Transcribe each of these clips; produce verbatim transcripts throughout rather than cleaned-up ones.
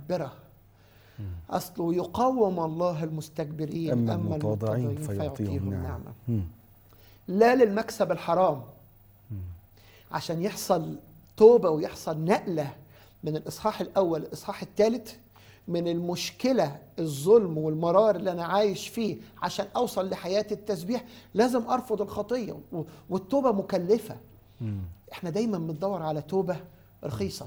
متكبرة. أصله يقاوم الله المستكبرين أما أما المتواضعين المتواضعين فيعطيهم فيعطيهم نعمة. نعمة. لا للمكسب الحرام، عشان يحصل توبة ويحصل نقلة من الإصحاح الأول للإصحاح الثالث، من المشكلة الظلم والمرار اللي أنا عايش فيه عشان أوصل لحياة التسبيح، لازم أرفض الخطية. والتوبة مكلفة. إحنا دايما بندور على توبة رخيصة.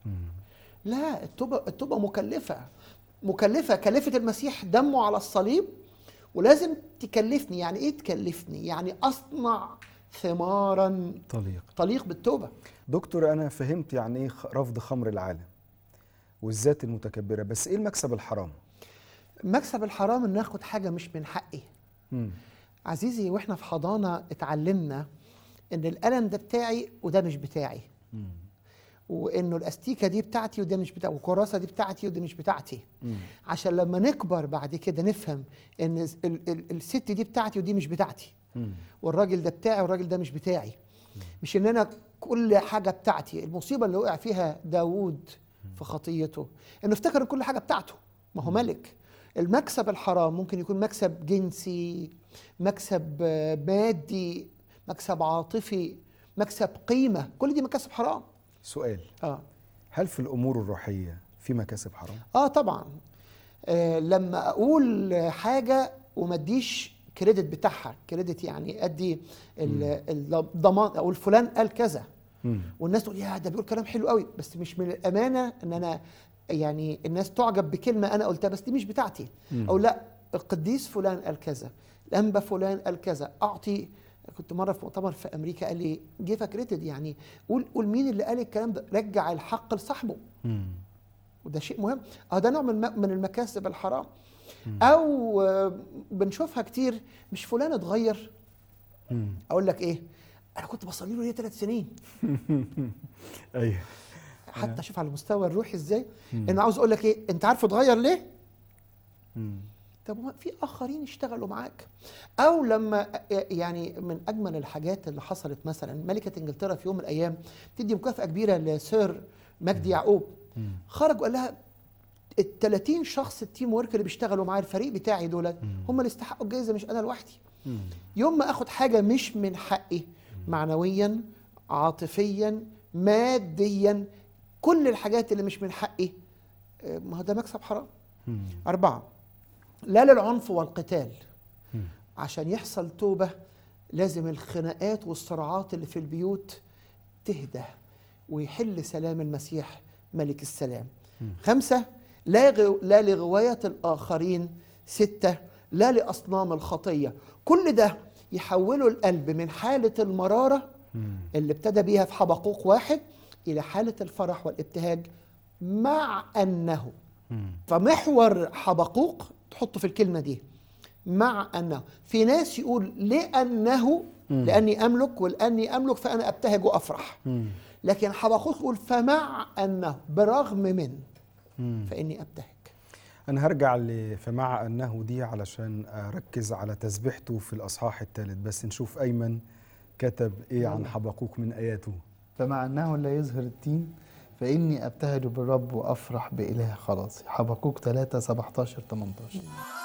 لا، التوبة التوبة مكلفة مكلفة كلفة المسيح دمه على الصليب، ولازم تكلفني. يعني إيه تكلفني؟ يعني أصنع ثمارا طليق طليق بالتوبة. دكتور، أنا فهمت يعني إيه رفض خمر العالم والذات المتكبرة، بس إيه المكسب الحرام؟ مكسب الحرام إن ناخد حاجة مش من حقي. مم. عزيزي، وإحنا في حضانة اتعلمنا إن القلم ده بتاعي وده مش بتاعي. مم. وإنه الأستيكة دي بتاعتي وده مش بتاعتي، والكراسة دي بتاعتي وده مش بتاعتي. مم. عشان لما نكبر بعد كده نفهم إن ال ال الست دي بتاعتي ودي مش بتاعتي. مم. والراجل ده بتاعي والراجل ده مش بتاعي. مم. مش إن أنا كل حاجة بتاعتي. المصيبة اللي وقع فيها داود في خطيته إنه افتكر إن كل حاجة بتاعته. ما هو ملك. المكسب الحرام ممكن يكون مكسب جنسي، مكسب مادي، مكسب عاطفي، مكسب قيمة. كل دي مكاسب حرام. سؤال، آه. هل في الأمور الروحية في مكاسب حرام؟ آه طبعا. آه لما أقول حاجة وما اديش كريدت بتاعها، كريدت يعني أدي الضمان، أقول فلان قال كذا، مم. والناس تقول يا ده بيقول كلام حلو قوي، بس مش من الأمانة إن أنا يعني الناس تعجب بكلمة أنا قلتها بس دي مش بتاعتي. مم. أو لا، القديس فلان قال كذا، الأنبا فلان قال كذا. أعطي. كنت مرة في مؤتمر في أمريكا قال لي جيف كريدت، يعني قول قول مين اللي قال الكلام ده، رجع الحق لصاحبه. مم. وده شيء مهم. اه ده نوع من من المكاسب الحرام. مم. أو بنشوفها كتير، مش فلان اتغير. مم. أقول لك إيه، أنا كنت بصلي له ليه ثلاث سنين. أيوه. حتى شوف على المستوى الروحي ازاي، انه عاوز اقول لك ايه، انت عارفه اتغير ليه؟ مم. طب في اخرين يشتغلوا معاك. او لما يعني من اجمل الحاجات اللي حصلت، مثلا ملكه انجلترا في يوم من الايام تدي مكافاه كبيره لسير مجدي يعقوب. مم. خرج وقال لها ال ثلاثين شخص التيم ورك اللي بيشتغلوا معايا، الفريق بتاعي دول هم اللي يستحقوا الجائزه، مش انا لوحدي. مم. يوم ما اخد حاجه مش من حقي، معنويا، عاطفيا، ماديا، كل الحاجات اللي مش من حقي، ما هو ده مكسب حرام. مم. أربعة، لا للعنف والقتال. مم. عشان يحصل توبة لازم الخناقات والصراعات اللي في البيوت تهدى ويحل سلام المسيح ملك السلام. مم. خمسة، لا, غو... لا لغواية الآخرين. ستة، لا لأصنام الخطية. كل ده يحولوا القلب من حالة المرارة مم. اللي ابتدى بيها في حبقوق واحد إلى حالة الفرح والابتهاج، مع أنه. مم. فمحور حبقوق تحطه في الكلمة دي، مع أنه. في ناس يقول لأنه، مم. لأني أملك، ولأني أملك فأنا أبتهج وأفرح. مم. لكن حبقوق يقول فمع أنه، برغم من، مم. فإني أبتهج. أنا هرجع فمع أنه دي علشان أركز على تسبيحته في الأصحاح الثالث، بس نشوف أيمن كتب إيه عن حبقوق من آياته. فمع أنه لا يظهر التين فإني أبتهج بالرب وأفرح بإله خلاصي. حبقوق ثلاثة سبعتاشر تمنتاشر.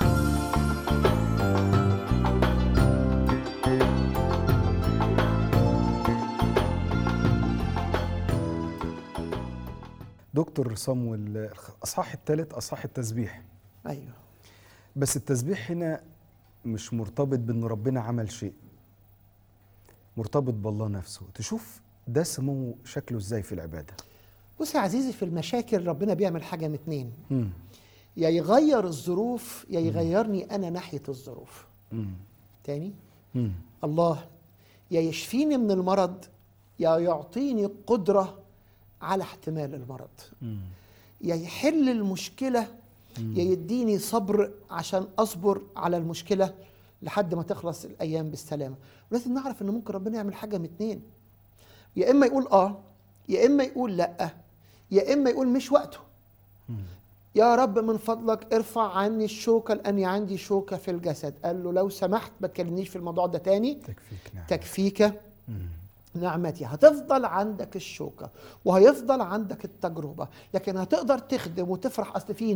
دكتور صمويل، الأصحاح الثالث أصحاح التسبيح. أيوه. بس التسبيح هنا مش مرتبط بأن ربنا عمل شيء، مرتبط بالله نفسه. تشوف ده سموه شكله ازاي في العبادة؟ بص يا عزيزي، في المشاكل ربنا بيعمل حاجة من اتنين، مم. يا يغير الظروف يا يغيرني مم. أنا ناحية الظروف. مم. تاني مم. الله يا يشفيني من المرض يا يعطيني قدرة على احتمال المرض. مم. يا يحل المشكلة مم. يا يديني صبر عشان أصبر على المشكلة لحد ما تخلص الأيام بالسلامة. ولازم نعرف إن ممكن ربنا يعمل حاجة من اتنين، يا إما يقول آه يا إما يقول لأ، يا إما يقول مش وقته. مم. يا رب من فضلك ارفع عني الشوكة لأني عندي شوكة في الجسد. قال له لو سمحت ما تكلمنيش في الموضوع ده تاني. تكفيك نعم. تكفيك نعمتي هتفضل عندك الشوكة وهيفضل عندك التجربة، لكن هتقدر تخدم وتفرح. أصل في